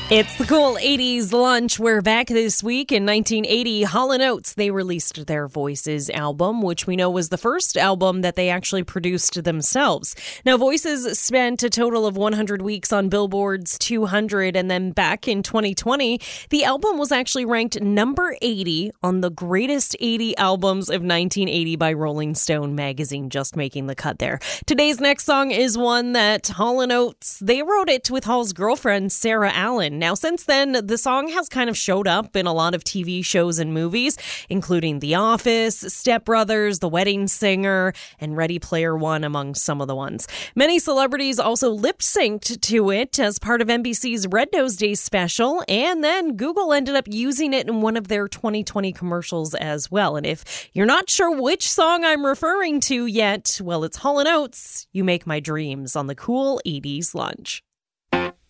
It's the cool 80s lunch. We're back this week. In 1980, Hall & Oates, they released their Voices album, which we know was the first album that they actually produced themselves. Now, Voices spent a total of 100 weeks on Billboard's 200, and then back in 2020, the album was actually ranked number 80 on the greatest 80 albums of 1980 by Rolling Stone magazine, just making the cut there. Today's next song is one that Hall & Oates, they wrote it with Hall's girlfriend, Sarah Allen. Now, since then, the song has kind of showed up in a lot of TV shows and movies, including The Office, Step Brothers, The Wedding Singer, and Ready Player One, among some of the ones. Many celebrities also lip-synced to it as part of NBC's Red Nose Day special, and then Google ended up using it in one of their 2020 commercials as well. And if you're not sure which song I'm referring to yet, well, it's Hall & Oates, You Make My Dreams on the cool 80s lunch.